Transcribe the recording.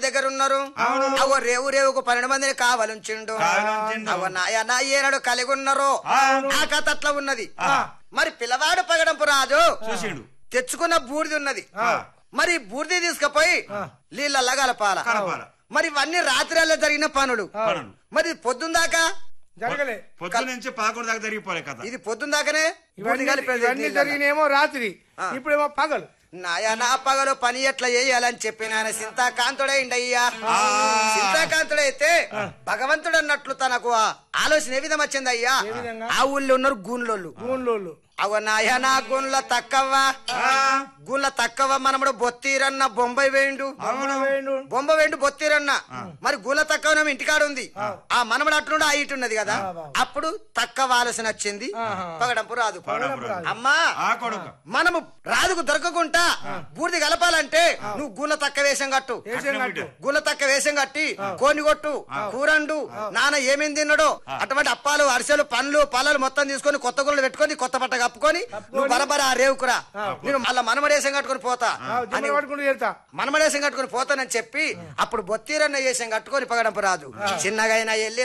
దగ్గర ఉన్నారు అవ రేవు రేవుకు 12 మందిని కావాలుంచిండు అవ నాయన ఏనాడు కలిగి ఉన్నారు ఆ కథ అట్లా ఉన్నది మరి పిల్లవాడు పగడంపు రాజు చూసిండు తెచ్చుకున్న బూడిది ఉన్నది మరి బూడిది తీసుకుపోయి నీళ్ళల్లా కలపాల మరి ఇవన్నీ రాత్రి జరిగిన పనులు మరి పొద్దుందాకా జరగలే పొద్దు నుంచి 11 దాకా జరిగిపోలే కదా ఇది పొద్దుందాకనే ఇవన్నీ జరిగినేమో రాత్రి ఇప్పుడేమో పగలు నాయనా పగలు పని ఎట్లా చేయాలని చెప్పిన ఆయన సింతాకాంతుడైండయ్యా సింతాకాంతుడైతే భగవంతుడు అన్నట్లు తనకు ఆలోచన ఏ విధం వచ్చిందయ్యా ఆ ఊళ్ళో ఉన్నారు గూన్లోళ్ళు అవ నాయనా గుండ్ల తక్కవ మనముడు బొత్తీరన్న బొంబాయి వేయండు బొత్తీరన్న మరి గుళ్ళ తక్కవ ఇంటికాడు ఉంది ఆ మనముడు అట్లుండి ఆ ఇటు ఉన్నది కదా అప్పుడు తక్కవ ఆలోచన వచ్చింది పగడంపు రాదు అమ్మా మనము రాదుకు దొరకకుండా బూడిది కలపాలంటే నువ్వు గుళ్ళ తక్క వేషం కట్టు గుళ్ళ తక్క వేషం కట్టి కోని కొట్టు కూరండు నాన్న ఏమేమి తిన్నాడో అటువంటి అప్పాలు అరిసెలు పండ్లు పళ్ళలు మొత్తం తీసుకొని కొత్త గుళ్ళు పెట్టుకొని కొత్త బట్ట కప్పుకొని నువ్వు బరబర ఆ రేవుకురా నేను మళ్ళా మనమడేసం కట్టుకుని పోతా మనమడేసం కట్టుకుని పోతానని చెప్పి అప్పుడు బొత్తీరన్న వేషం కట్టుకొని పగడంపు రాదు చిన్నగా అయినా వెళ్ళి